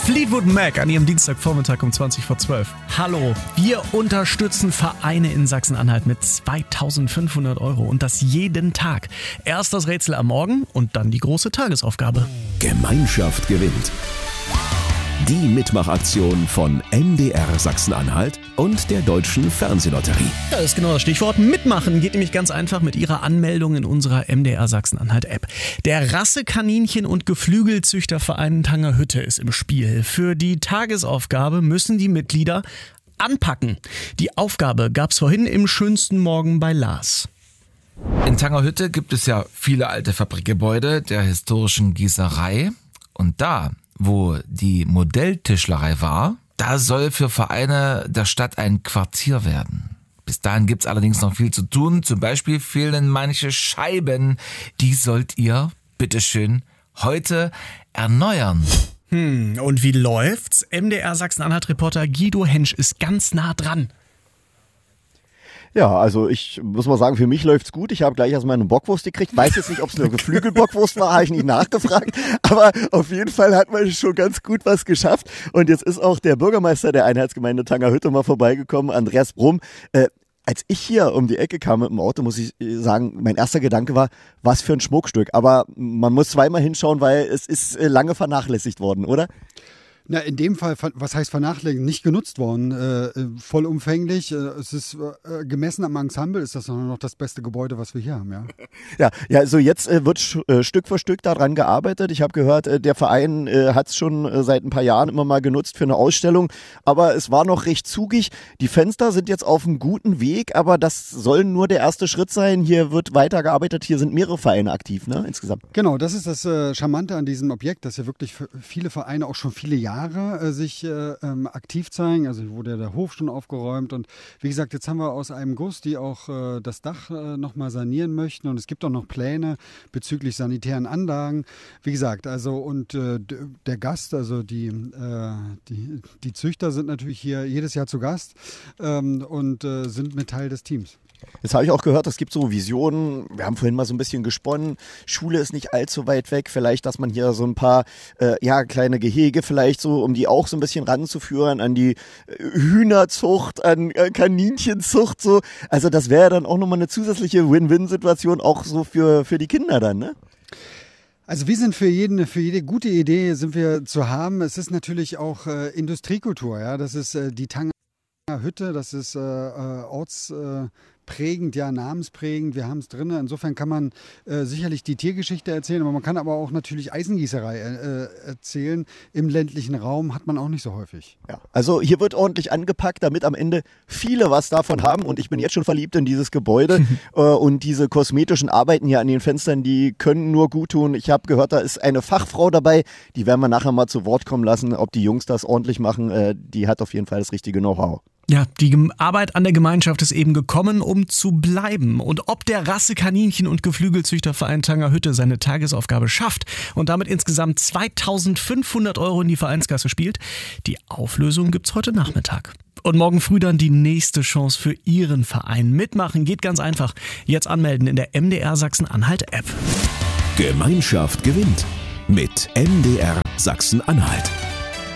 Fleetwood Mac an ihrem Dienstagvormittag um 20 vor 12. Hallo, wir unterstützen Vereine in Sachsen-Anhalt mit 2.500 € und das jeden Tag. Erst das Rätsel am Morgen und dann die große Tagesaufgabe. Gemeinschaft gewinnt. Die Mitmachaktion von MDR Sachsen-Anhalt und der Deutschen Fernsehlotterie. Das ist genau das Stichwort. Mitmachen geht nämlich ganz einfach mit Ihrer Anmeldung in unserer MDR Sachsen-Anhalt-App. Der Rassekaninchen- und Geflügelzüchterverein Tangerhütte ist im Spiel. Für die Tagesaufgabe müssen die Mitglieder anpacken. Die Aufgabe gab's vorhin im schönsten Morgen bei Lars. In Tangerhütte gibt es ja viele alte Fabrikgebäude der historischen Gießerei. Und da, wo die Modelltischlerei war, da soll für Vereine der Stadt ein Quartier werden. Bis dahin gibt's allerdings noch viel zu tun. Zum Beispiel fehlen manche Scheiben. Die sollt ihr, bitteschön, heute erneuern. Und wie läuft's? MDR Sachsen-Anhalt-Reporter Guido Hensch ist ganz nah dran. Ja, also ich muss mal sagen, für mich läuft's gut. Ich habe gleich erstmal eine Bockwurst gekriegt. Weiß jetzt nicht, ob es eine Geflügelbockwurst war, habe ich nicht nachgefragt. Aber auf jeden Fall hat man schon ganz gut was geschafft. Und jetzt ist auch der Bürgermeister der Einheitsgemeinde Tangerhütte mal vorbeigekommen, Andreas Brumm. Als ich hier um die Ecke kam mit dem Auto, muss ich sagen, mein erster Gedanke war, was für ein Schmuckstück. Aber man muss zweimal hinschauen, weil es ist lange vernachlässigt worden, oder? Na, in dem Fall, was heißt vernachlässigt, nicht genutzt worden, vollumfänglich. Es ist gemessen am Ensemble ist das noch das beste Gebäude, was wir hier haben, ja. Ja, also jetzt wird Stück für Stück daran gearbeitet. Ich habe gehört, der Verein hat es schon seit ein paar Jahren immer mal genutzt für eine Ausstellung, aber es war noch recht zugig. Die Fenster sind jetzt auf einem guten Weg, aber das soll nur der erste Schritt sein. Hier wird weitergearbeitet, hier sind mehrere Vereine aktiv, ne, insgesamt. Genau, das ist das Charmante an diesem Objekt, dass ja wirklich viele Vereine auch schon viele Jahre sich aktiv zeigen. Also wurde ja der Hof schon aufgeräumt und wie gesagt, jetzt haben wir aus einem Guss, die auch das Dach nochmal sanieren möchten und es gibt auch noch Pläne bezüglich sanitären Anlagen. Wie gesagt, also und der Gast, also die Züchter sind natürlich hier jedes Jahr zu Gast und sind mit Teil des Teams. Jetzt habe ich auch gehört, es gibt so Visionen, wir haben vorhin mal so ein bisschen gesponnen, Schule ist nicht allzu weit weg, vielleicht, dass man hier so ein paar kleine Gehege vielleicht so, um die auch so ein bisschen ranzuführen an die Hühnerzucht, an Kaninchenzucht, so. Also das wäre dann auch nochmal eine zusätzliche Win-Win-Situation, auch so für die Kinder dann, ne? Also wir sind für jede gute Idee sind wir zu haben. Es ist natürlich auch Industriekultur, ja, das ist die Tangerhütte, das ist ortsprägend, ja, namensprägend, wir haben es drin. Insofern kann man sicherlich die Tiergeschichte erzählen, aber man kann aber auch natürlich Eisengießerei erzählen. Im ländlichen Raum hat man auch nicht so häufig. Ja, also hier wird ordentlich angepackt, damit am Ende viele was davon haben und ich bin jetzt schon verliebt in dieses Gebäude und diese kosmetischen Arbeiten hier an den Fenstern, die können nur gut tun. Ich habe gehört, da ist eine Fachfrau dabei, die werden wir nachher mal zu Wort kommen lassen, ob die Jungs das ordentlich machen, die hat auf jeden Fall das richtige Know-how. Ja, die Arbeit an der Gemeinschaft ist eben gekommen, um zu bleiben. Und ob der Rassekaninchen- und Geflügelzüchterverein Tangerhütte seine Tagesaufgabe schafft und damit insgesamt 2.500 € in die Vereinskasse spielt, die Auflösung gibt's heute Nachmittag. Und morgen früh dann die nächste Chance für Ihren Verein. Mitmachen geht ganz einfach. Jetzt anmelden in der MDR Sachsen-Anhalt-App. Gemeinschaft gewinnt mit MDR Sachsen-Anhalt.